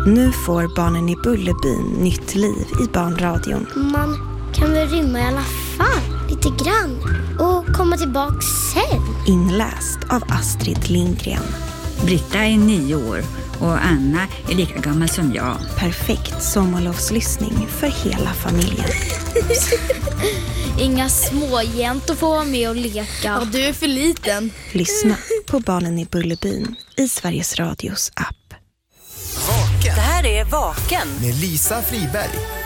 Nu får Barnen i Bullerbyn nytt liv i barnradion. Man kan väl rymma i alla fall, lite grann. Och komma tillbaka sen. Inläst av Astrid Lindgren. Britta är 9 år och Anna är lika gammal som jag. Perfekt sommarlovslyssning för hela familjen. Inga småjäntor får vara med och leka. Ja, du är för liten. Lyssna på Barnen i Bullerbyn i Sveriges Radios app. Vaken. Det här är Vaken Med Lisa Friberg.